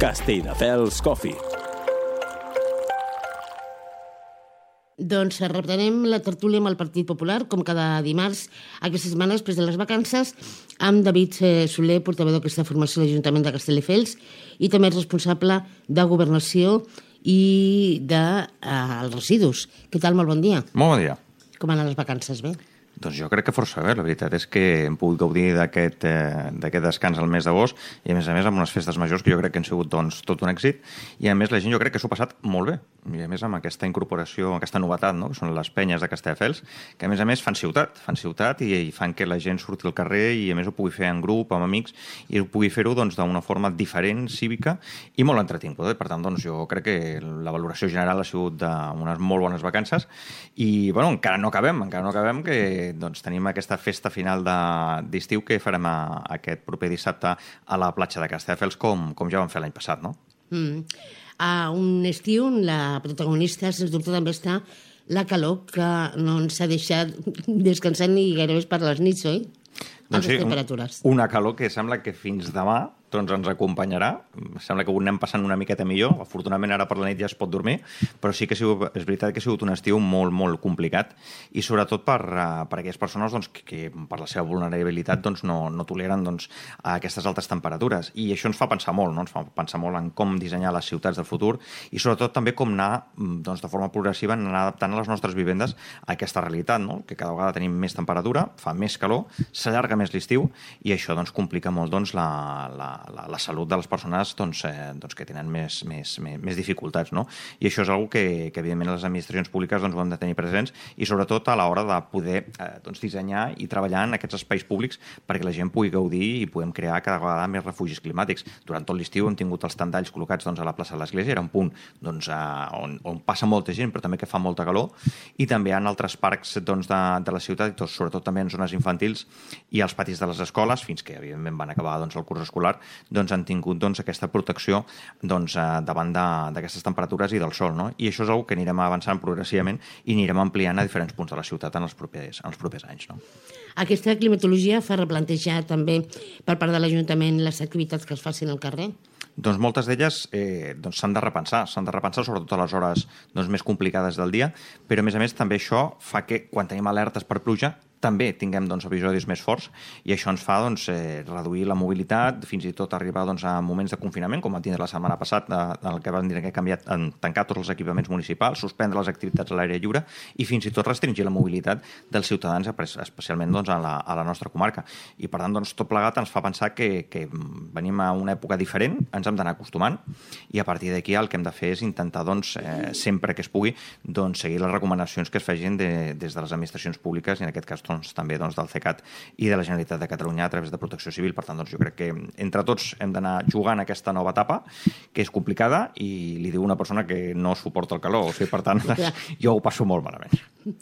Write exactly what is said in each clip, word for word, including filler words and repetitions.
Castelldefels Coffee. Doncs reprenem la tertúlia amb el Partit Popular, com cada dimarts, aquesta setmana després de les vacances, amb David Soler, portaveu d'aquesta formació de l'Ajuntament de Castelldefels, i també responsable de Governació i dels eh, residus. Què tal? Molt bon dia. Molt bon dia. Com van les vacances? Bé? Doncs jo crec que força bé. La veritat és que hem pogut gaudir d'aquest eh, descans al mes d'agost i, a més a més, amb unes festes majors que jo crec que han sigut doncs, tot un èxit. I, a més, la gent jo crec que s'ho ha passat molt bé. I, a més, amb aquesta incorporació, aquesta novetat, no? Que són les penyes de Castelldefels, que, a més a més, fan ciutat. Fan ciutat i, i fan que la gent surti al carrer i, a més, ho pugui fer en grup, amb amics, i ho pugui fer-ho doncs, d'una forma diferent, cívica i molt entretinguda. Per tant, doncs, jo crec que la valoració general ha sigut d'unes molt bones vacances i, bueno, encara no acabem, encara no acabem, que doncs tenim aquesta festa final d'estiu que farem a, aquest proper dissabte a la platja de Castelldefels, com, com ja vam fer l'any passat, no? Mm. A un estiu, la protagonista, sens dubte, també està la calor, que no ens ha deixat descansar ni gairebé per les nits, oi? Doncs sí, temperatures. Una calor que sembla que fins demà doncs ens acompanyarà. Sembla que ho anem passant una miqueta millor. Afortunadament ara per la nit ja es pot dormir, però sí que ha sigut, és veritat que ha sigut un estiu molt, molt complicat i sobretot per, uh, per aquelles persones doncs, que, que per la seva vulnerabilitat doncs, no, no toleren doncs, aquestes altes temperatures. I això ens fa pensar molt, no? Ens fa pensar molt en com dissenyar les ciutats del futur i sobretot també com anar doncs, de forma progressiva anar adaptant les nostres vivendes a aquesta realitat, no? Que cada vegada tenim més temperatura, fa més calor, s'allarga més l'estiu i això doncs, complica molt doncs, la, la La, la salut de les persones doncs, eh, doncs, que tenen més, més, més, més dificultats, no? I això és una cosa que, que evidentment les administracions públiques doncs, ho han de tenir presents i sobretot a l'hora de poder eh, doncs, dissenyar i treballar en aquests espais públics perquè la gent pugui gaudir i puguem crear cada vegada més refugis climàtics. Durant tot l'estiu hem tingut els tendalls col·locats doncs, a la plaça de l'Església, era un punt doncs, eh, on, on passa molta gent però també que fa molta calor i també en altres parcs doncs, de, de la ciutat, doncs, sobretot també en zones infantils i als patis de les escoles, fins que evidentment van acabar doncs, el curs escolar, doncs han tingut doncs, aquesta protecció doncs, eh, davant d'aquestes temperatures i del sol. No? I això és una que anirem avançant progressivament i anirem ampliant a diferents punts de la ciutat en els propers, en els propers anys. No? Aquesta climatologia fa replantejar també per part de l'Ajuntament les activitats que es facin al carrer? Doncs moltes d'elles eh, doncs s'han de repensar, s'han de repensar sobretot a les hores doncs, més complicades del dia, però a més a més també això fa que quan tenim alertes per pluja també tinguem doncs, episodis més forts i això ens fa doncs, eh, reduir la mobilitat, fins i tot arribar doncs, a moments de confinament, com va tindre la setmana passada, en el que van dir que ha canviat, en tancar tots els equipaments municipals, suspendre les activitats a l'aire lliure i fins i tot restringir la mobilitat dels ciutadans, especialment doncs, a, la, a la nostra comarca. I per tant, doncs, tot plegat ens fa pensar que, que venim a una època diferent, ens hem d'anar acostumant i a partir d'aquí el que hem de fer és intentar, doncs, eh, sempre que es pugui, doncs, seguir les recomanacions que es facin de, des de les administracions públiques i en aquest cas doncs, també doncs, del CECAT i de la Generalitat de Catalunya a través de Protecció Civil. Per tant, doncs, jo crec que entre tots hem d'anar jugant aquesta nova etapa, que és complicada i li diu una persona que no suporta el calor. O sigui, per tant, jo ho passo molt malament.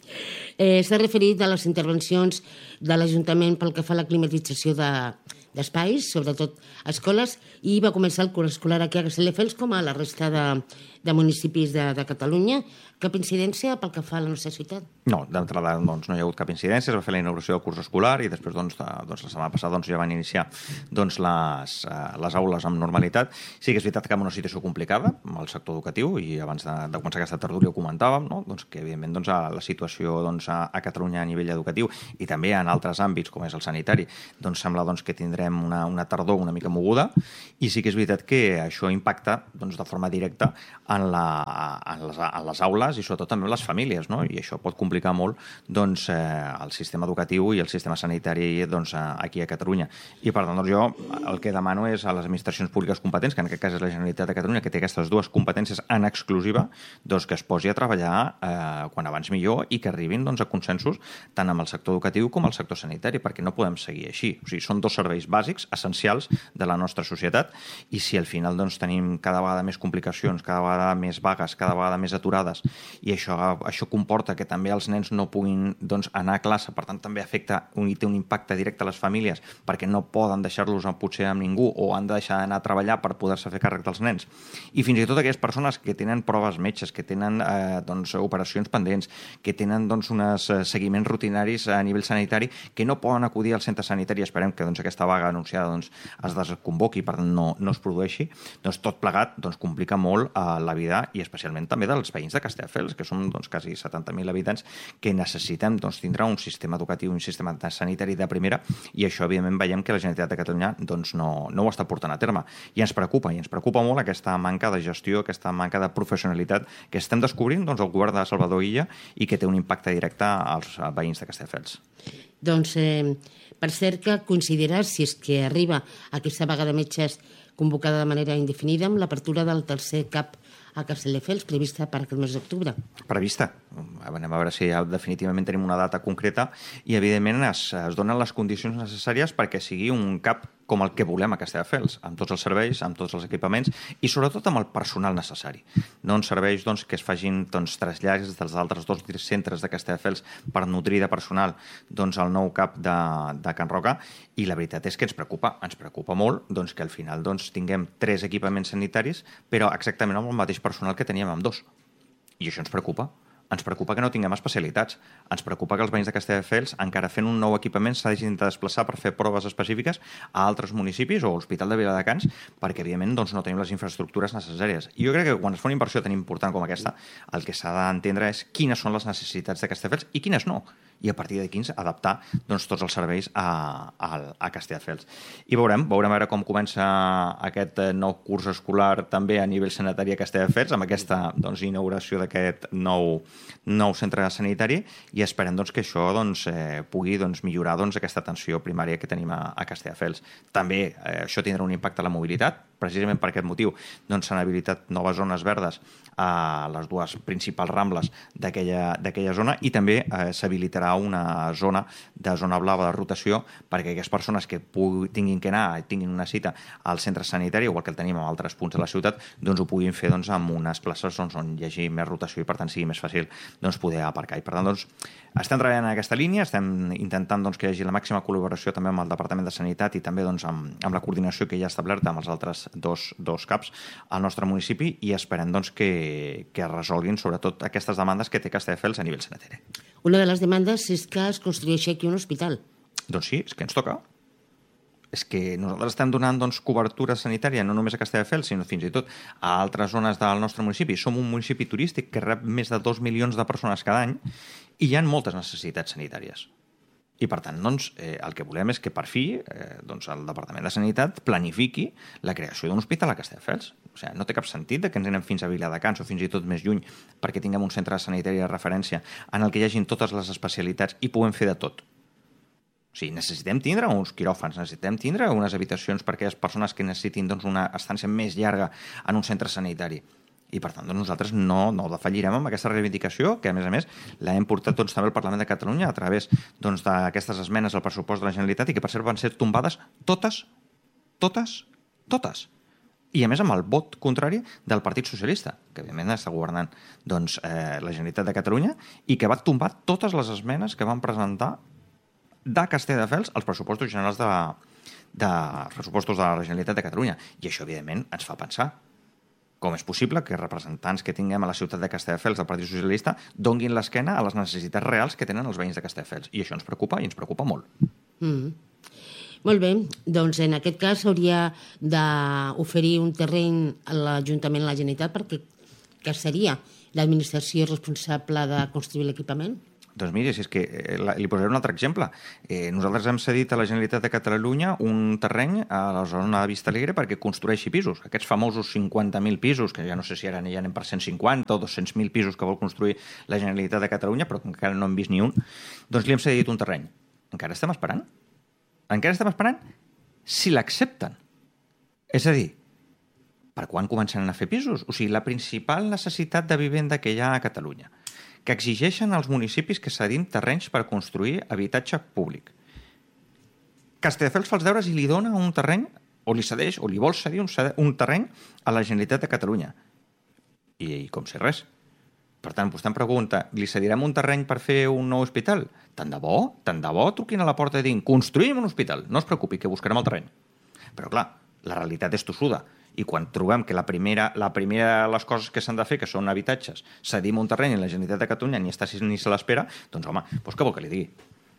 Eh, S'ha referit a les intervencions de l'Ajuntament pel que fa a la climatització de, d'espais, sobretot escoles, i va començar el curs escolar aquí a Castelldefels com a la resta de, de municipis de, de Catalunya. Cap incidència pel que fa a la nostra ciutat? No, d'entrada doncs, no hi ha hagut cap incidència, es va fer la inauguració del curs escolar i després doncs, de, doncs, la setmana passada doncs, ja van iniciar doncs, les, uh, les aules amb normalitat. Sí que és veritat que en una situació complicada amb el sector educatiu i abans de, de començar aquesta tertúlia ho comentàvem, no? Doncs que evidentment doncs, a la situació doncs, a, a Catalunya a nivell educatiu i també en altres àmbits com és el sanitari, doncs sembla doncs, que tindrem una, una tardor una mica moguda i sí que és veritat que això impacta doncs, de forma directa en, la, en, les, en les aules i sobretot també les famílies, no? I això pot complicar molt doncs, eh, el sistema educatiu i el sistema sanitari doncs, aquí a Catalunya. I per tant, doncs, jo el que demano és a les administracions públiques competents, que en aquest cas és la Generalitat de Catalunya, que té aquestes dues competències en exclusiva, doncs, que es posi a treballar eh, quan abans millor i que arribin doncs, a consensos tant amb el sector educatiu com el sector sanitari, perquè no podem seguir així. O sigui, són dos serveis bàsics, essencials de la nostra societat i si al final doncs, tenim cada vegada més complicacions, cada vegada més vagues, cada vegada més aturades i això, això comporta que també els nens no puguin doncs, anar a classe, per tant també afecta i té un impacte directe a les famílies perquè no poden deixar-los potser amb ningú o han de deixar d'anar a treballar per poder-se fer càrrec dels nens. I fins i tot aquelles persones que tenen proves metges, que tenen eh, doncs, operacions pendents, que tenen doncs, uns seguiments rutinaris a nivell sanitari, que no poden acudir al centre sanitari, esperem que doncs, aquesta vaga anunciada doncs, es desconvoqui, per tant no, no es produeixi, doncs tot plegat doncs, complica molt eh, la vida i especialment també dels veïns de Castelldefels, que som doncs, quasi setanta mil habitants que necessitem doncs, tindre un sistema educatiu, un sistema sanitari de primera, i això evidentment veiem que la Generalitat de Catalunya doncs, no, no ho està portant a terme. I ens preocupa, i ens preocupa molt aquesta manca de gestió, aquesta manca de professionalitat que estem descobrint doncs, el govern de Salvador Illa i que té un impacte directe als veïns de Castelldefels. Doncs, eh, per cert que considerar, si és que arriba aquesta vaga de metges convocada de manera indefinida, amb l'apertura del tercer CAP a Castelldefels, prevista per aquest mes d'octubre. Prevista. Anem a veure si ja definitivament tenim una data concreta i, evidentment, es, es donen les condicions necessàries perquè sigui un CAP com el que volem a Castelldefels, amb tots els serveis, amb tots els equipaments i, sobretot, amb el personal necessari. No ens serveix doncs, que es facin doncs, trasllats dels altres dos centres de Castelldefels per nutrir de personal doncs, el nou CAP de, de Can Roca, i la veritat és que ens preocupa, ens preocupa molt doncs, que al final doncs, tinguem tres equipaments sanitaris, però exactament amb el mateix personal que teníem amb dos. I això ens preocupa. Ens preocupa que no tinguem especialitats. Ens preocupa que els veïns de Castelldefels, encara fent un nou equipament, s'hagin de desplaçar per fer proves específiques a altres municipis o a l'Hospital de Viladecans, perquè, evidentment, doncs, no tenim les infraestructures necessàries. I jo crec que quan es fa una inversió tan important com aquesta, el que s'ha d'entendre és quines són les necessitats de Castelldefels i quines no. I a partir d'aquí adaptar doncs, tots els serveis a, a, a Castelldefels. I veurem, veurem ara com comença aquest nou curs escolar també a nivell sanitari a Castelldefels, amb aquesta doncs, inauguració d'aquest nou nou centre sanitari, i esperem doncs, que això doncs, eh, pugui doncs, millorar doncs, aquesta atenció primària que tenim a, a Castelldefels. També eh, això tindrà un impacte a la mobilitat, precisament per aquest motiu doncs, s'han habilitat noves zones verdes a les dues principals rambles d'aquella zona, i també eh, s'habilitarà una zona de zona blava de rotació perquè aquelles persones que pugui, tinguin que anar, tinguin una cita al centre sanitari, igual que el tenim en altres punts de la ciutat, doncs ho puguin fer doncs, amb unes places doncs, on hi hagi més rotació i per tant sigui més fàcil doncs, poder aparcar. I per tant, doncs, estem treballant en aquesta línia, estem intentant doncs, que hi hagi la màxima col·laboració també amb el Departament de Sanitat i també doncs, amb, amb la coordinació que hi ha establerta amb els altres dos, dos CAPs al nostre municipi, i esperem doncs, que, que es resolguin sobretot aquestes demandes que té Castelldefels a nivell sanitari. Una de les demandes és que es construeixi aquí un hospital. Doncs sí, és que ens toca. És que nosaltres estem donant doncs, cobertura sanitària no només a Castelldefels, sinó fins i tot a altres zones del nostre municipi. Som un municipi turístic que rep més de dos milions de persones cada any i hi ha moltes necessitats sanitàries. I, per tant, doncs, eh, el que volem és que, per fi, eh, doncs, el Departament de Sanitat planifiqui la creació d'un hospital a Castelldefels. O sigui, no té cap sentit que ens anem fins a Viladecans o fins i tot més lluny perquè tinguem un centre sanitari de referència en el que hi hagin totes les especialitats i puguem fer de tot. O sigui, necessitem tindre uns quiròfans, necessitem tindre unes habitacions per a aquelles persones que necessitin doncs, una estància més llarga en un centre sanitari. I, per tant, doncs, nosaltres no, no defallirem amb aquesta reivindicació, que, a més a més, l'hem portat doncs, també al Parlament de Catalunya a través doncs, d'aquestes esmenes al pressupost de la Generalitat i que, per cert, van ser tombades totes, totes, totes. I, a més, amb el vot contrari del Partit Socialista, que, evidentment, està governant doncs, eh, la Generalitat de Catalunya i que va tombar totes les esmenes que van presentar de Castelldefels als pressupostos generals de, de pressupostos de la Generalitat de Catalunya. I això, evidentment, ens fa pensar com és possible que representants que tinguem a la ciutat de Castelldefels del Partit Socialista donguin l'esquena a les necessitats reals que tenen els veïns de Castelldefels. I això ens preocupa, i ens preocupa molt. Mm. Molt bé, doncs en aquest cas s'hauria d'oferir un terreny a l'Ajuntament a la Generalitat perquè que seria l'administració responsable de construir l'equipament? Doncs miri, si és que eh, li posaré un altre exemple. Eh, nosaltres hem cedit a la Generalitat de Catalunya un terreny a la zona de Vista Alegre perquè construeixi pisos. Aquests famosos cinquanta mil pisos, que ja no sé si ara ja anem per cent cinquanta o dos-cents mil pisos que vol construir la Generalitat de Catalunya, però encara no hem vist ni un, doncs li hem cedit un terreny. Encara estem esperant? Encara estem esperant si l'accepten. És a dir, per quan començaran a fer pisos? O sigui, la principal necessitat de vivenda que hi ha a Catalunya, que exigeixen als municipis que cedim terrenys per construir habitatge públic. Castelldefels fa els deures i li dona un terreny, o li cedeix, o li vol cedir un, un terreny a la Generalitat de Catalunya. I, i com si res. Per tant, vostè em pregunta, li cedirem un terreny per fer un nou hospital? Tant de bo, tant de bo, truquin a la porta i diguin, construïm un hospital, no es preocupi, que buscarem el terreny. Però clar, la realitat és tossuda. I quan trobem que la primera, la primera de les coses que s'han de fer, que són habitatges, cedim un terreny i la Generalitat de Catalunya ni està ni se l'espera, doncs home, doncs què vol que li digui?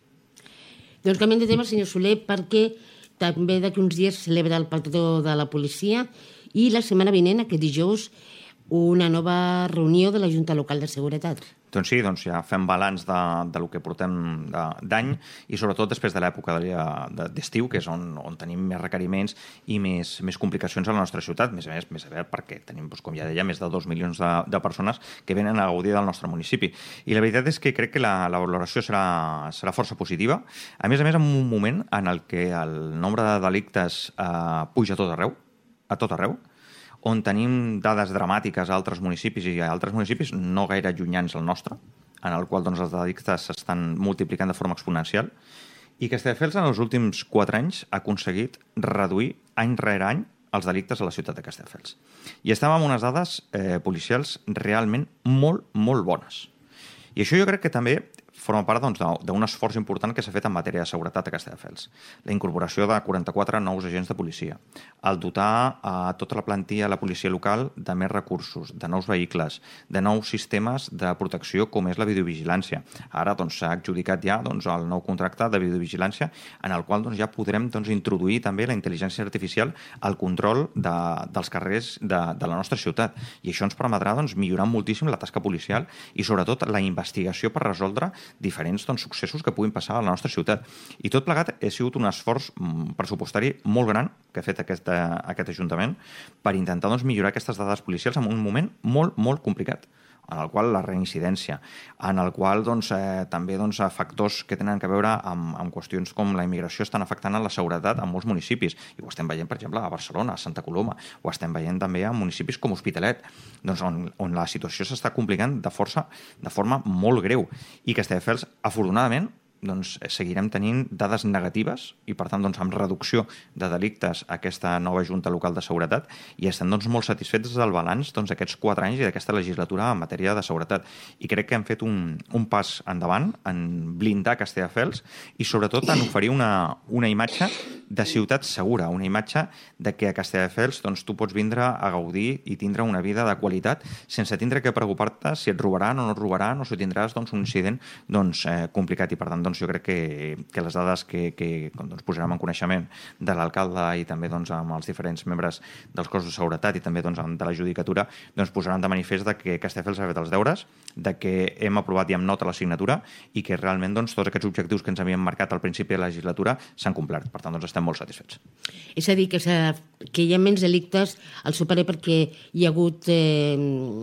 Doncs canviem de tema, senyor Soler, perquè també d'aquí uns dies celebra el patró de la policia i la setmana vinent, aquest dijous, una nova reunió de la Junta Local de Seguretat. Doncs sí, doncs ja fem balanç de, de lo que portem d'any i sobretot després de l'època d'estiu, que és on, on tenim més requeriments i més, més complicacions a la nostra ciutat, més a més, més a veure perquè tenim, doncs, com ja deia, més de dos milions de, de persones que venen a gaudir del nostre municipi. I la veritat és que crec que la, la valoració serà, serà força positiva, a més a més en un moment en el que el nombre de delictes eh, puja a tot arreu, a tot arreu, on tenim dades dramàtiques a altres municipis i a altres municipis no gaire llunyans al nostre, en el qual doncs, els delictes s'estan multiplicant de forma exponencial, i Castelldefels en els últims quatre anys ha aconseguit reduir any rere any els delictes a la ciutat de Castelldefels. I estem amb unes dades eh, policials realment molt, molt bones. I això jo crec que també forma part doncs, d'un esforç important que s'ha fet en matèria de seguretat a Castelldefels. La incorporació de quaranta-quatre nous agents de policia, el dotar a tota la plantilla de la policia local de més recursos, de nous vehicles, de nous sistemes de protecció com és la videovigilància. Ara doncs, s'ha adjudicat ja doncs, el nou contracte de videovigilància en el qual doncs, ja podrem doncs, introduir també la intel·ligència artificial al control de, dels carrers de, de la nostra ciutat. I això ens permetrà doncs, millorar moltíssim la tasca policial i sobretot la investigació per resoldre diferents doncs, successos que puguin passar a la nostra ciutat. I tot plegat ha sigut un esforç pressupostari molt gran que ha fet aquest, aquest Ajuntament per intentar doncs, millorar aquestes dades policials en un moment molt, molt complicat, en el qual la reincidència, en el qual doncs, eh, també doncs, factors que tenen a veure amb, amb qüestions com la immigració estan afectant a la seguretat en molts municipis. I ho estem veient, per exemple, a Barcelona, a Santa Coloma, ho estem veient també a municipis com Hospitalet, doncs, on, on la situació s'està complicant de, força, de forma molt greu. I Castelldefels, afortunadament, doncs, seguirem tenint dades negatives i, per tant, doncs, amb reducció de delictes a aquesta nova Junta Local de Seguretat i estem doncs, molt satisfets del balanç doncs, d'aquests quatre anys i d'aquesta legislatura en matèria de seguretat. I crec que hem fet un, un pas endavant en blindar Castelldefels i, sobretot, en oferir una, una imatge de ciutat segura, una imatge de que a Castelldefels doncs, tu pots vindre a gaudir i tindre una vida de qualitat sense tindre que preocupar-te si et robaran o no et robaran o si tindràs doncs, un incident doncs, eh, complicat. I, per tant, doncs, jo crec que, que les dades que, que doncs, posarem en coneixement de l'alcalde i també doncs, amb els diferents membres dels cossos de seguretat i també doncs, de la judicatura doncs, posaran de manifest de que Castelldefels ha fet els deures, de que hem aprovat i amb nota la signatura i que realment doncs, tots aquests objectius que ens havíem marcat al principi de la legislatura s'han complert. Per tant, doncs, estem molt satisfets. És a dir, que, que hi ha menys delictes al seu parer perquè hi ha hagut eh,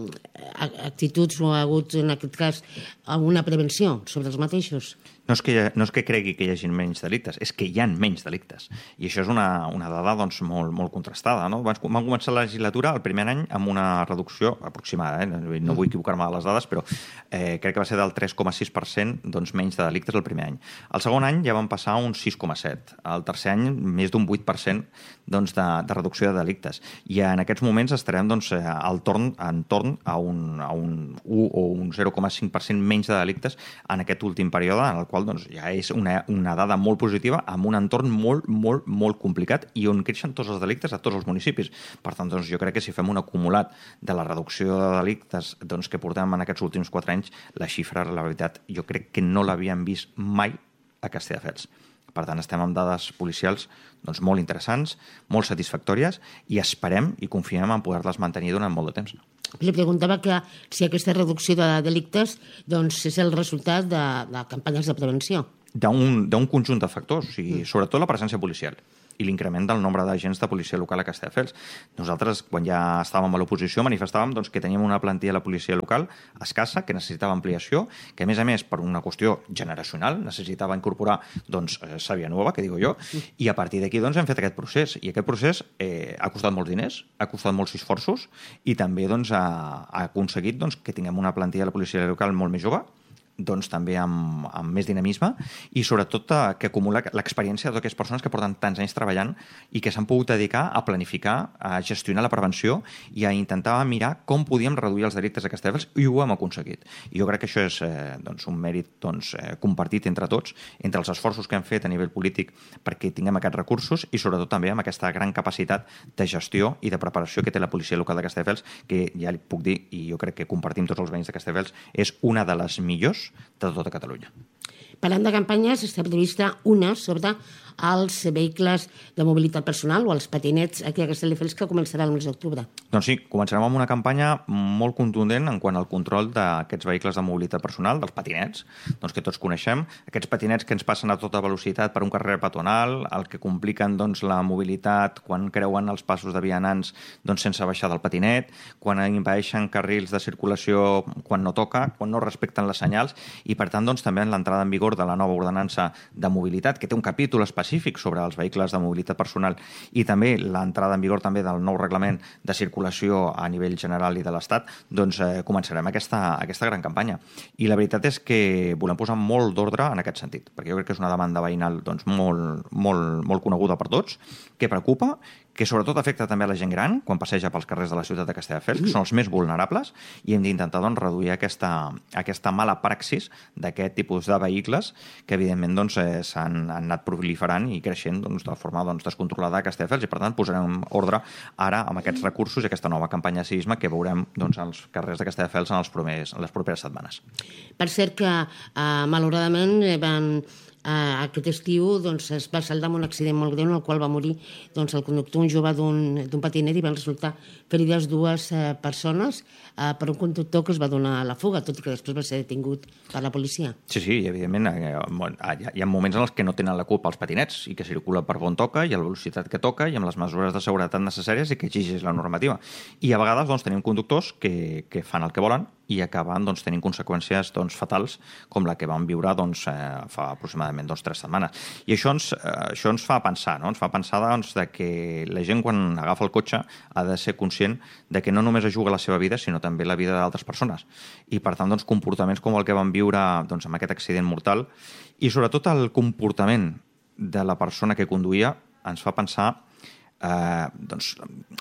actituds o ha hagut, en aquest cas, una prevenció sobre els mateixos? No és, que, no és que cregui que hi hagi menys delictes, és que hi ha menys delictes. I això és una, una dada doncs, molt, molt contrastada. No? Van començar la legislatura el primer any amb una reducció aproximada, eh? No vull equivocar-me de les dades, però eh, crec que va ser del tres coma sis per cent doncs, menys de delictes el primer any. El segon any ja van passar a un sis coma set. El tercer any, més d'un vuit per cent doncs, de, de reducció de delictes. I en aquests moments estarem doncs, al torn, en torn a un, a un u o un zero coma cinc per cent menys de delictes en aquest últim període, en el qual doncs, ja és una, una dada molt positiva amb un entorn molt, molt, molt complicat i on creixen tots els delictes a tots els municipis. Per tant, doncs, jo crec que si fem un acumulat de la reducció de delictes doncs, que portem en aquests últims quatre anys, la xifra, la veritat, jo crec que no l'havíem vist mai a Castelldefels. Per tant, estem amb dades policials doncs, molt interessants, molt satisfactòries i esperem i confiem en poder-les mantenir durant molt de temps. Li preguntava que si aquesta reducció de delictes doncs, és el resultat de, de campanyes de prevenció. D'un conjunt de factors, i sobretot la presència policial i l'increment del nombre d'agents de policia local a Castelldefels. Nosaltres, quan ja estàvem a l'oposició, manifestàvem doncs, que teníem una plantilla de la policia local escassa, que necessitava ampliació, que a més a més, per una qüestió generacional, necessitava incorporar doncs, sàvia nova, que digo jo, i a partir d'aquí doncs, hem fet aquest procés. I aquest procés eh, ha costat molts diners, ha costat molts esforços i també doncs, ha, ha aconseguit doncs, que tinguem una plantilla de la policia local molt més jove, doncs també amb, amb més dinamisme i sobretot eh, que acumula l'experiència de totes aquelles persones que porten tants anys treballant i que s'han pogut dedicar a planificar, a gestionar la prevenció i a intentar mirar com podíem reduir els delictes a Castelldefels i ho hem aconseguit. I jo crec que això és eh, doncs, un mèrit doncs, eh, compartit entre tots, entre els esforços que hem fet a nivell polític perquè tinguem aquests recursos i sobretot també amb aquesta gran capacitat de gestió i de preparació que té la policia local de Castelldefels, que ja li puc dir, i jo crec que compartim tots els veïns de Castelldefels, és una de les millors de tota Catalunya. Parlant de campanyes, està prevista una sobre els vehicles de mobilitat personal o els patinets aquí a Castelldefels que començarà el mes d'octubre. Doncs sí, començarem amb una campanya molt contundent en quant al control d'aquests vehicles de mobilitat personal, dels patinets, doncs que tots coneixem, aquests patinets que ens passen a tota velocitat per un carrer peatonal, el que compliquen doncs, la mobilitat quan creuen els passos de vianants doncs, sense baixar del patinet, quan impedeixen carrils de circulació quan no toca, quan no respecten les senyals i per tant doncs, també en l'entrada en vigor de la nova ordenança de mobilitat, que té un capítol específic sobre els vehicles de mobilitat personal i també l'entrada en vigor també del nou reglament de circulació a nivell general i de l'Estat, doncs eh, començarem aquesta, aquesta gran campanya. I la veritat és que volem posar molt d'ordre en aquest sentit, perquè jo crec que és una demanda veïnal doncs, molt, molt, molt coneguda per tots, que preocupa, que sobretot afecta també a la gent gran quan passeja pels carrers de la ciutat de Castelldefels, que són els més vulnerables, i hem d'intentar doncs, reduir aquesta, aquesta mala praxis d'aquest tipus de vehicles que evidentment doncs, eh, s'han anat proliferant i creixent doncs, de forma doncs, descontrolada a Castelldefels i per tant posarem ordre ara amb aquests recursos i aquesta nova campanya de civisme que veurem doncs, als carrers de Castelldefels en, els primers, en les properes setmanes. Per cert que eh, malauradament van Uh, aquest estiu doncs, es va saldar amb un accident molt greu en el qual va morir doncs, el conductor, un jove d'un patinet, i van resultar ferides dues uh, persones uh, per un conductor que es va donar a la fuga, tot i que després va ser detingut per la policia. Sí, sí, evidentment eh, hi ha moments en els que no tenen la culpa els patinets i que circula per on toca i a la velocitat que toca i amb les mesures de seguretat necessàries i que exigeix la normativa. I a vegades doncs, tenim conductors que, que fan el que volen i acaben doncs, tenint conseqüències doncs, fatals com la que vam viure doncs, eh, fa aproximadament doncs, tres setmanes. I això ens, eh, això ens fa pensar, no? Ens fa pensar doncs, de que la gent quan agafa el cotxe ha de ser conscient de que no només es juga la seva vida, sinó també la vida d'altres persones. I per tant, doncs, comportaments com el que vam viure doncs, amb aquest accident mortal i sobretot el comportament de la persona que conduïa ens fa pensar eh, doncs,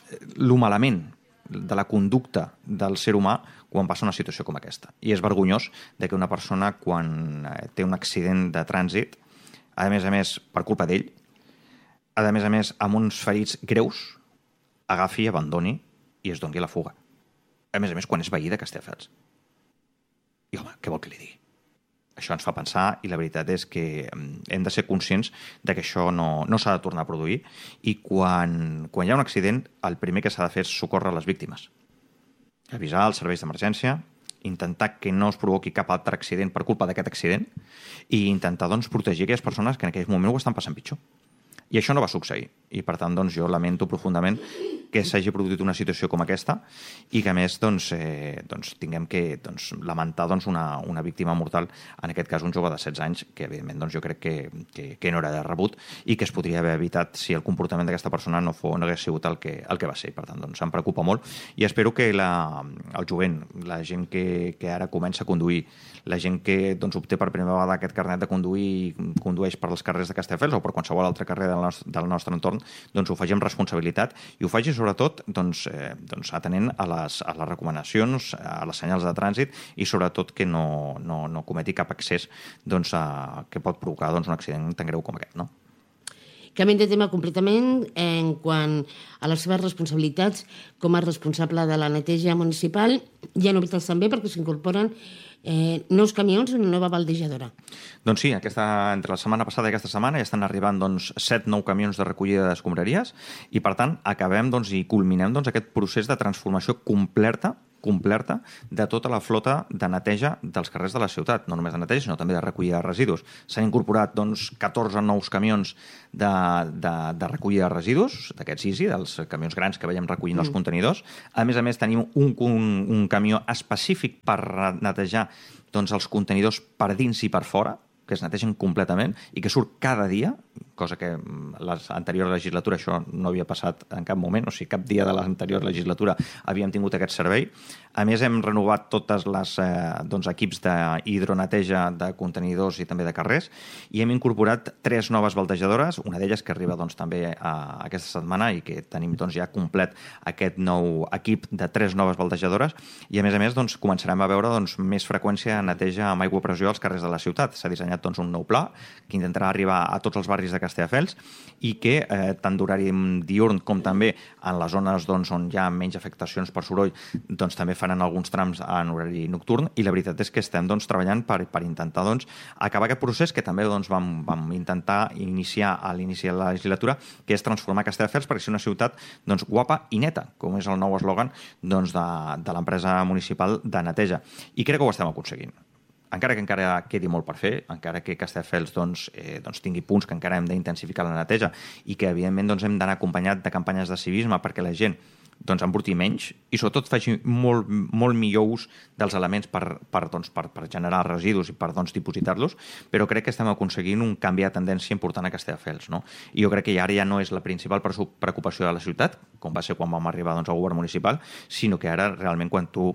lo malament de la conducta del ser humà quan passa una situació com aquesta. I és vergonyós de que una persona, quan té un accident de trànsit, a més a més, per culpa d'ell, a més a més, amb uns ferits greus, agafi, abandoni i es doni la fuga. A més a més, quan és veí de Castelldefels. I, home, què vol que li digui? Això ens fa pensar i la veritat és que hem de ser conscients de que això no, no s'ha de tornar a produir i quan, quan hi ha un accident, el primer que s'ha de fer és socórrer les víctimes. Avisar els serveis d'emergència, intentar que no es provoqui cap altre accident per culpa d'aquest accident i intentar doncs, protegir aquelles persones que en aquell moment ho estan passant pitjor. I això no va succeir. I per tant doncs, jo lamento profundament que s'hagi produït una situació com aquesta i que a més doncs, eh, doncs, tinguem que doncs, lamentar doncs, una, una víctima mortal, en aquest cas un jove de setze anys, que evidentment doncs, jo crec que, que, que no era de rebut i que es podria haver evitat si el comportament d'aquesta persona no, fos, no hagués sigut el que, el que va ser. Per tant, doncs, em preocupa molt i espero que la, el jovent, la gent que, que ara comença a conduir, la gent que doncs, obté per primera vegada aquest carnet de conduir i condueix per els carrers de Castelldefels o per qualsevol altre carrer del nostre, del nostre entorn, doncs ho faci amb responsabilitat i ho faci sobretot doncs, eh, doncs, atenent a les, a les recomanacions, a les senyals de trànsit i sobretot que no, no, no cometi cap excés doncs, a, que pot provocar doncs, un accident tan greu com aquest. No? Canviem de tema completament en quant a les seves responsabilitats com a responsable de la neteja municipal. Hi ha novetats també perquè s'incorporen eh, nous camions i una nova baldejadora. Doncs sí, aquesta, entre la setmana passada i aquesta setmana ja estan arribant doncs, set nou camions de recollida d'escombraries i per tant acabem doncs, i culminem doncs, aquest procés de transformació completa completa de tota la flota de neteja dels carrers de la ciutat, no només de neteja, sinó també de recollida de residus. S'han incorporat doncs, catorze nous camions de, de, de recollida de residus, d'aquests Easy, dels camions grans que veiem recollint mm. els contenidors. A més a més, tenim un, un, un camió específic per netejar doncs, els contenidors per dins i per fora, que es netegen completament i que surt cada dia, cosa que l'anterior legislatura això no havia passat en cap moment, o sigui, cap dia de l'anterior legislatura havíem tingut aquest servei. A més, hem renovat totes les eh, doncs, equips d'hidroneteja de contenidors i també de carrers i hem incorporat tres noves baldejadores, una d'elles que arriba doncs, també a aquesta setmana i que tenim doncs, ja complet aquest nou equip de tres noves baldejadores i, a més a més, doncs, començarem a veure doncs, més freqüència en neteja amb aigua a pressió als carrers de la ciutat. S'ha dissenyat doncs, un nou pla que intentarà arribar a tots els barris de Castelldefels i que, eh, tant d'horari diürn com també en les zones doncs, on hi ha menys afectacions per soroll, doncs, també faran alguns trams en horari nocturn i la veritat és que estem doncs, treballant per, per intentar doncs, acabar aquest procés que també doncs, vam, vam intentar iniciar a l'inici de la legislatura, que és transformar Castelldefels perquè sigui una ciutat doncs, guapa i neta, com és el nou eslògan doncs, de, de l'empresa municipal de neteja. I crec que ho estem aconseguint. Encara que encara quedi molt per fer, encara que Castelldefels doncs, eh, doncs tingui punts que encara hem d'intensificar la neteja i que, evidentment, doncs, hem d'anar acompanyat de campanyes de civisme perquè la gent doncs, embrutí menys i, sobretot, faci molt, molt millor ús dels elements per, per, doncs, per, per generar residus i per doncs, dipositar-los, però crec que estem aconseguint un canvi de tendència important a Castelldefels. No? I jo crec que ara ja no és la principal preocupació de la ciutat, com va ser quan vam arribar doncs, al govern municipal, sinó que ara, realment, quan tu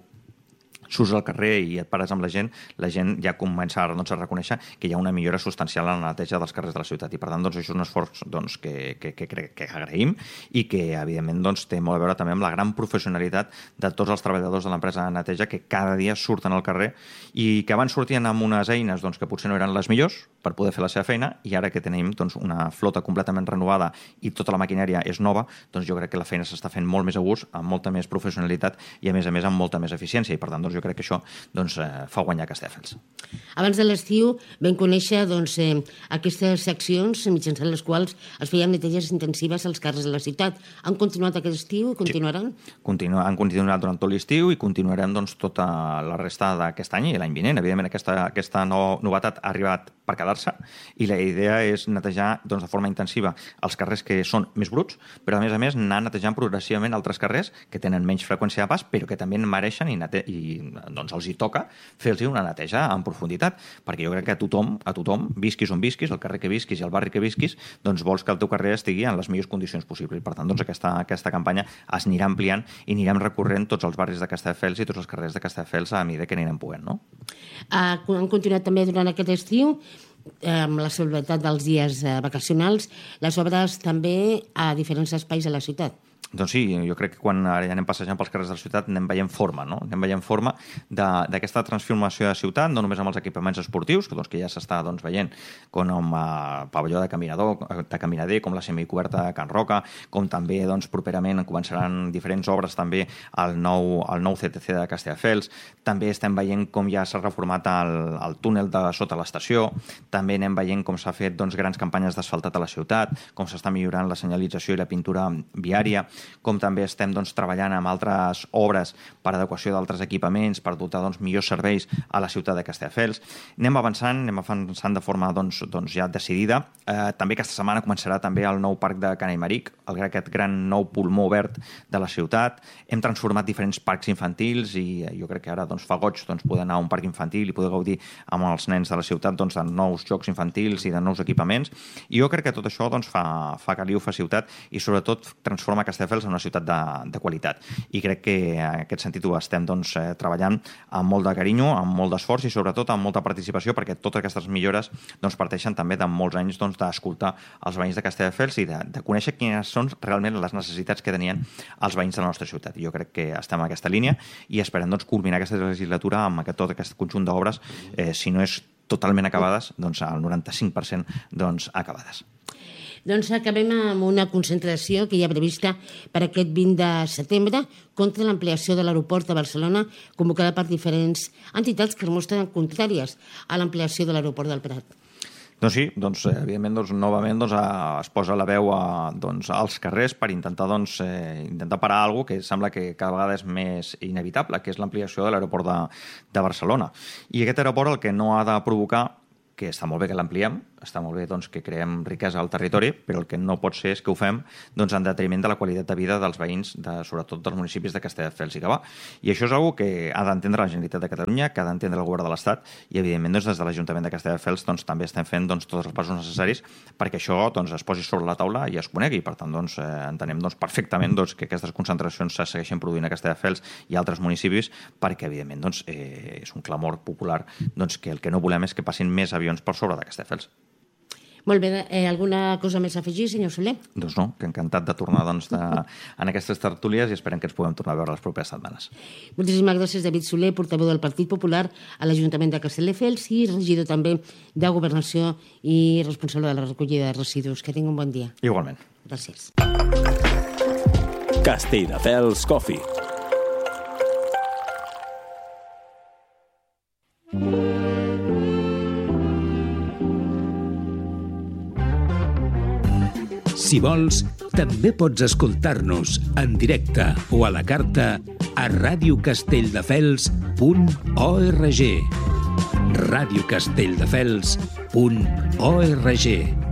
surts al carrer i et pares amb la gent, la gent ja comença doncs, a reconèixer que hi ha una millora substancial en la neteja dels carrers de la ciutat i, per tant, doncs, això és un esforç doncs, que, que, que, que, que agraïm i que, evidentment, doncs, té molt a veure també amb la gran professionalitat de tots els treballadors de l'empresa de neteja que cada dia surten al carrer i que abans sortien amb unes eines doncs, que potser no eren les millors per poder fer la seva feina i ara que tenim doncs, una flota completament renovada i tota la maquinària és nova, doncs jo crec que la feina s'està fent molt més a gust, amb molta més professionalitat i, a més a més, amb molta més eficiència i, per tant, doncs, jo crec que això doncs, eh, fa guanyar Castelldefels. Abans de l'estiu vam conèixer doncs, eh, aquestes seccions mitjançant les quals es feien neteges intensives als carrers de la ciutat. Han continuat aquest estiu i continuaran? Sí. Continua, han continuat durant tot l'estiu i continuarem doncs, tota la resta d'aquest any i l'any vinent. Evidentment, aquesta, aquesta no, novetat ha arribat per quedar-se i la idea és netejar doncs, de forma intensiva els carrers que són més bruts, però a més a més anar netejant progressivament altres carrers que tenen menys freqüència de pas però que també mereixen i, nete i doncs, els hi toca fer-los una neteja en profunditat, perquè jo crec que a tothom, a tothom, visquis on visquis, el carrer que visquis i el barri que visquis, doncs vols que el teu carrer estigui en les millors condicions possibles. Per tant, doncs, aquesta, aquesta campanya es anirà ampliant i anirem recorrent tots els barris de Castelldefels i tots els carrers de Castelldefels a mesura que anirem podent, no? Uh, han continuat també durant aquest estiu amb la celebritat dels dies vacacionals, les obres també a diferents espais de la ciutat. Doncs sí, jo crec que quan ara ja anem passejant pels carrers de la ciutat anem veient forma, no? Anem veient forma d'aquesta transformació de ciutat, no només amb els equipaments esportius, que, doncs, que ja s'està doncs, veient, com amb el pavelló de caminador, de caminader, com la semicoberta de Can Roca, com també doncs, properament començaran diferents obres també al nou, al nou C T C de Castelldefels. També estem veient com ja s'ha reformat el, el túnel de sota l'estació, també anem veient com s'ha fet doncs, grans campanyes d'asfaltat a la ciutat, com s'està millorant la senyalització i la pintura viària, com també estem doncs, treballant amb altres obres per adequació d'altres equipaments, per dotar doncs, millors serveis a la ciutat de Castelldefels. Anem avançant, anem avançant de forma doncs, doncs, ja decidida. Eh, també aquesta setmana començarà també el nou parc de Can Aymeric, el, aquest gran nou pulmó verd de la ciutat. Hem transformat diferents parcs infantils i jo crec que ara doncs, fa goig doncs, poder anar a un parc infantil i poder gaudir amb els nens de la ciutat doncs, de nous jocs infantils i de nous equipaments. I jo crec que tot això doncs, fa, fa caliu, fa ciutat i sobretot transforma Castelldefels en una ciutat de, de qualitat. I crec que en aquest sentit ho estem doncs, eh, treballant amb molt de carinyo, amb molt d'esforç i sobretot amb molta participació perquè totes aquestes millores doncs, parteixen també de molts anys doncs, d'escoltar els veïns de Castelldefels i de, de conèixer quines són realment les necessitats que tenien els veïns de la nostra ciutat. Jo crec que estem en aquesta línia i esperem doncs, culminar aquesta legislatura amb aquest, tot aquest conjunt d'obres, eh, si no és totalment acabades, doncs al noranta-cinc per cent doncs, acabades. Doncs acabem amb una concentració que hi ha prevista per aquest vint de setembre contra l'ampliació de l'aeroport de Barcelona, convocada per diferents entitats que es mostren contràries a l'ampliació de l'aeroport del Prat. Doncs sí, doncs, evidentment, doncs, novament doncs, es posa la veu a, doncs, als carrers per intentar, doncs, eh, intentar parar alguna cosa que sembla que cada vegada és més inevitable, que és l'ampliació de l'aeroport de, de Barcelona. I aquest aeroport el que no ha de provocar, que està molt bé que l'ampliem, està molt bé doncs, que creem riquesa al territori, però el que no pot ser és que ho fem doncs, en detriment de la qualitat de vida dels veïns, de, sobretot dels municipis de Castelldefels i Gavà. I això és una cosa que ha d'entendre la Generalitat de Catalunya, que ha d'entendre el govern de l'Estat, i evidentment doncs, des de l'Ajuntament de Castelldefels doncs, també estem fent doncs, tots els passos necessaris perquè això doncs, es posi sobre la taula i es conegui. Per tant, doncs, eh, entenem doncs, perfectament doncs, que aquestes concentracions se segueixen produint a Castelldefels i altres municipis, perquè evidentment doncs, eh, és un clamor popular doncs, que el que no volem és que passin més avions per sobre de Castelldefels. Molt bé, eh, alguna cosa més a afegir, senyor Soler? Doncs no, que encantat de tornar doncs, de, en aquestes tertúlies i esperem que ens puguem tornar a veure les properes setmanes. Moltíssimes gràcies, David Soler, portaveu del Partit Popular a l'Ajuntament de Castelldefels i regidor també de Governació i responsable de la recollida de residus. Que tingui un bon dia. Igualment. Gràcies. Castelldefels Coffee. Si vols, també pots escoltar-nos en directe o a la carta a ràdio castelldefels punt org. ràdio castelldefels punt org